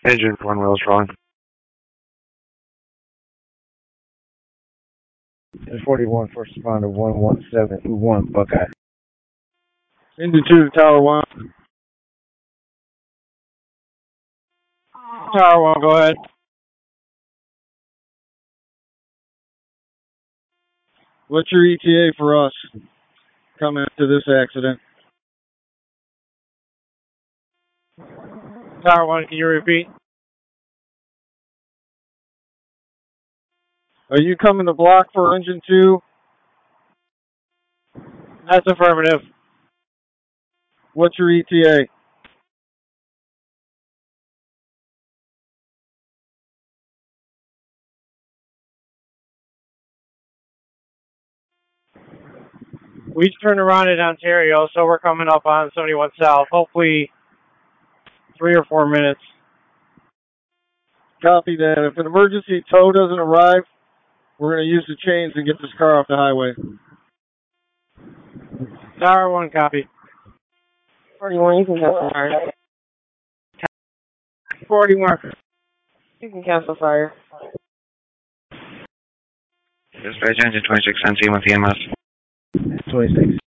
Engine 1 wheels rolling. There's 41, first responder 11721, Buckeye. Engine 2 to Tower 1. Tower 1, go ahead. What's your ETA for us coming to this accident? Tower 1, can you repeat? Are you coming to block for Engine 2? That's affirmative. What's your ETA? We turned around in Ontario, so we're coming up on 71 South. Hopefully 3 or 4 minutes. Copy that. If an emergency tow doesn't arrive, we're going to use the chains to get this car off the highway. Tower 1, copy. 41, you can cancel fire. 41. You can cancel fire. Dispatch engine 26 on scene with EMS. 26.